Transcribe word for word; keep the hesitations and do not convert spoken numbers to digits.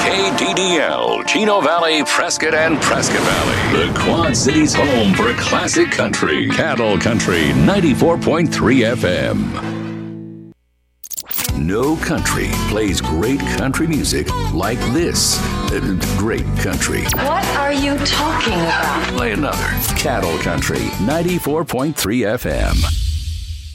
K D D L, Chino Valley, Prescott, and Prescott Valley. The Quad Cities' home for classic country. Cattle Country ninety-four point three F M. No country plays great country music like this. Uh, great country. What are you talking about? Play another. Cattle Country ninety-four point three F M.